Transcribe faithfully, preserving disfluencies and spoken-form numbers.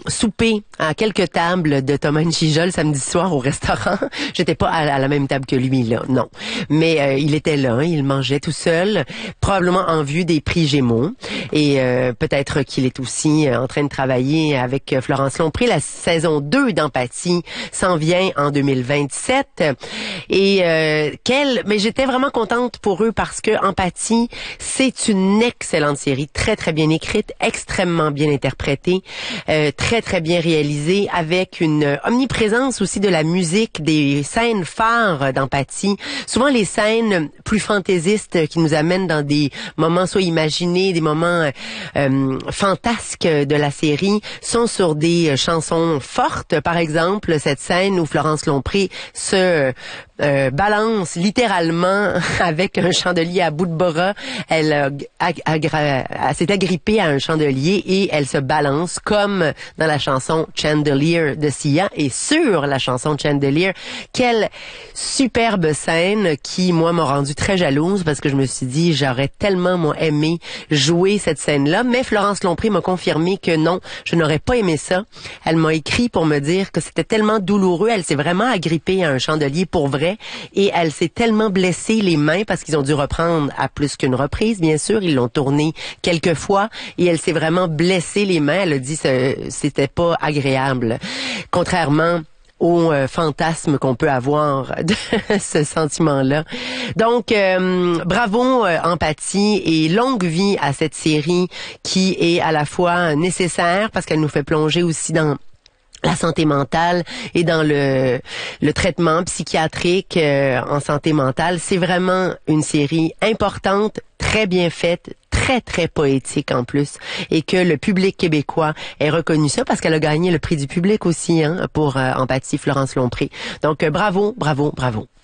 souper à quelques tables de Thomas Njija le samedi soir au restaurant. J'étais pas à, à la même table que lui, là, non. Mais euh, il était là, il mangeait tout seul, probablement en vue des prix Gémeaux. Et euh, peut-être qu'il est aussi en train de travailler avec Florence Lompré. La saison deux d'Empathie s'en vient en deux mille vingt-sept. Et euh, quelle... Mais j'étais vraiment contente pour eux parce que Empathie, c'est une excellente série, très très bien écrite, extrêmement bien interprétée, euh, très très bien réalisée, avec une omniprésence aussi de la musique, des scènes phares d'Empathie. Souvent les scènes plus fantaisistes qui nous amènent dans des moments soit imaginés, des moments euh, fantasques de la série sont sur des chansons fortes. Par exemple, cette scène où Florence Lompré se euh, balance littéralement avec un chandelier à bout de bras. Elle, a, a, a, a, s'est agrippée à un chandelier et elle se balance comme dans la chanson Chandelier de Sia et sur la chanson Chandelier. Quelle superbe scène qui, moi, m'a rendue très jalouse parce que je me suis dit, j'aurais tellement, moi, aimé jouer cette scène-là. Mais Florence Lompré m'a confirmé que non, je n'aurais pas aimé ça. Elle m'a écrit pour me dire que c'était tellement douloureux. Elle s'est vraiment agrippée à un chandelier pour vrai et elle s'est tellement blessée les mains parce qu'ils ont dû reprendre à plus qu'une reprise, bien sûr. Ils l'ont tourné quelques fois et elle s'est vraiment blessée les mains. Elle a dit que c'était pas agréable. Contrairement au euh, fantasme qu'on peut avoir de ce sentiment-là. Donc, euh, bravo euh, Empathie et longue vie à cette série qui est à la fois nécessaire parce qu'elle nous fait plonger aussi dans la santé mentale et dans le le traitement psychiatrique euh, en santé mentale. C'est vraiment une série importante, très bien faite, très, très poétique en plus, et que le public québécois ait reconnu ça parce qu'elle a gagné le prix du public aussi hein, pour euh, Empathie, Florence Lompré. Donc, euh, bravo, bravo, bravo.